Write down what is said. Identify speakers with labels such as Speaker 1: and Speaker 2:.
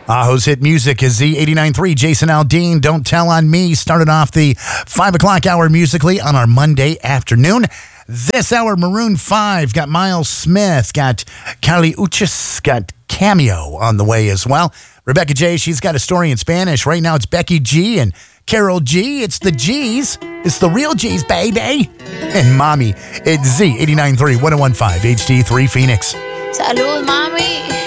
Speaker 1: Ajo's hit music is Z89.3. Jason Aldean, Don't Tell on Me, started off the 5 o'clock hour musically on our Monday afternoon. This hour, Maroon 5, got Miles Smith, got Kali Uchis, got Cameo on the way as well. Rebecca J, she's got a story in Spanish. Right now it's Becky G and Carol G. It's the G's. It's the real G's, baby. And Mommy, it's Z89.3, 101.5, HD3 Phoenix.
Speaker 2: Salud, mami.